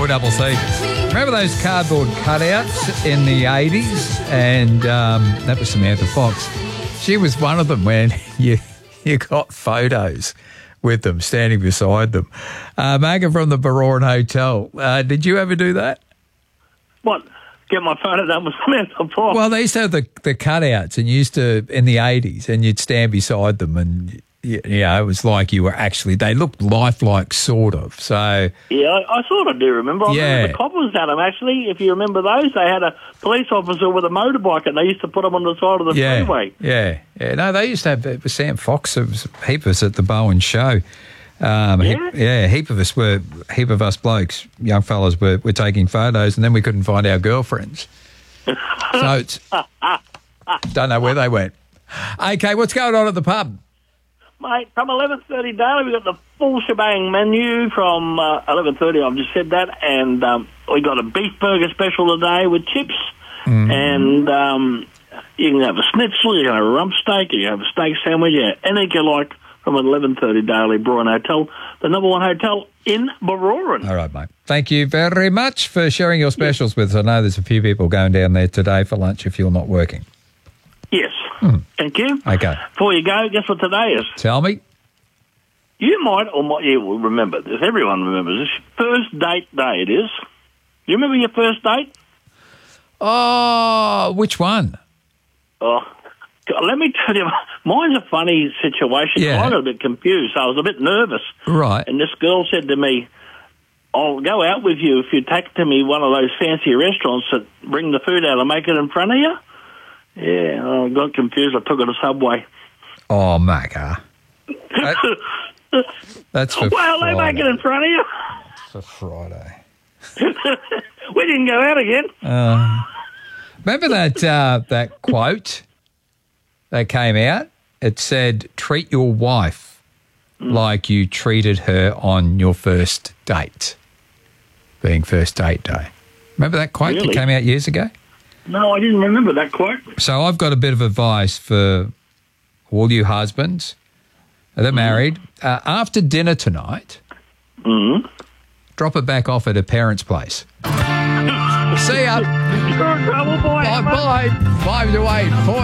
4CC. Remember those cardboard cutouts in the 80s? And that was Samantha Fox. She was one of them when you got photos with them, standing beside them. Megan from the Baroran Hotel. Did you ever do that? What? Get my photo done with Samantha Fox? Well, they used to have the cutouts, and you used to, in the 80s, and you'd stand beside them, and it was like you were actually, they looked lifelike, sort of. So yeah, I sort of do remember. I remember the coppers had them, actually. If you remember those, they had a police officer with a motorbike, and they used to put them on the side of the freeway. Yeah. No, they used to have, it was Sam Fox, there was a heap of us at the Bowen show. Heap of us blokes, young fellas, were taking photos, and then we couldn't find our girlfriends. So it's, don't know where they went. Okay, what's going on at the pub? Mate, from 11:30 daily, we got the full shebang menu from 11:30. I've just said that, and we got a beef burger special today with chips, and you can have a schnitzel, you can have a rump steak, you can have a steak sandwich, anything you like from 11:30 daily, Baroran Hotel, the number one hotel in Baroran. All right, mate. Thank you very much for sharing your specials with us. I know there's a few people going down there today for lunch if you're not working. Yes. Thank you. Okay. Before you go, guess what today is? Tell me. You might or might you will remember this. Everyone remembers this. First date day it is. You remember your first date? Oh, which one? Oh, God, let me tell you, mine's a funny situation. Yeah. I got a bit confused. I was a bit nervous. Right. And this girl said to me, I'll go out with you if you take to me one of those fancy restaurants that bring the food out and make it in front of you. Yeah, I got confused. I took her to Subway. Oh, Macca. That's for well, Friday. they make it in front of you. For Friday. We didn't go out again. Remember that quote that came out? It said, treat your wife like you treated her on your first date, being first date day. Remember that quote that came out years ago? No, I didn't remember that quote. So I've got a bit of advice for all you husbands that are married. After dinner tonight, drop it back off at a parent's place. See ya. You're in trouble, boy. Bye. 5 to 8.